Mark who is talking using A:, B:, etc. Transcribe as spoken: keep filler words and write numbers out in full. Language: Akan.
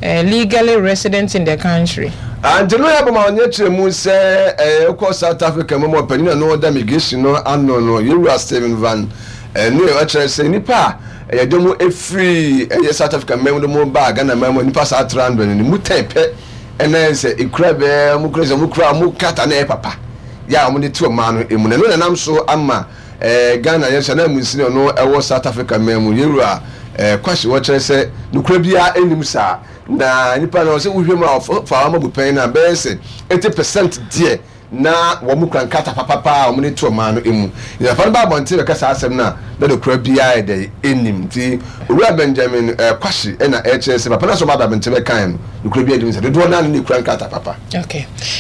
A: uh, legally resident in the country.
B: And you know about my nature, Musa, uh, South Africa, Momo Penina, no damagation, no unknown, you are Stephen Van, and you actually say Nipa, a domo a free, a South African member, more bag, and a member, Nipa South Randon, and Mutepe, and then say, a crab, Mukras, Mukra, Mukat, and a papa. Ya, I'm only two man, and I'm so Amma, Ghana, yes, and I'm Muslim, no, I was South African member, you are. Eh kwashi wo chere se nukura bia enim sa na nipa na se wohwem a fa amabu pen na be se eighty percent die na wo mu kran kata papa pa o mu ne to ma no emu ya fa ba bonte be kasa asem na na nukura bia e de enim ti owura Benjamin eh kwashi e na e chere se papa na so ba ba bonte be kan nukura bia enim se do na ne kran kata papa.
A: Okay.